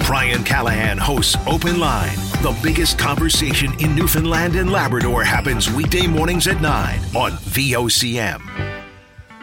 Brian Callahan hosts Open Line. The biggest conversation in Newfoundland and Labrador happens weekday mornings at 9 on VOCM.